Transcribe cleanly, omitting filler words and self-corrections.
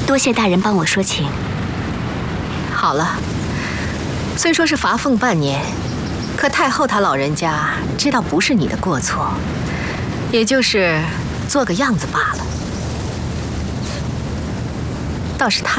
多谢大人帮我说情。 好了，虽说是罚俸半年，可太后她老人家知道不是你的过错，也就是做个样子罢了。倒是他。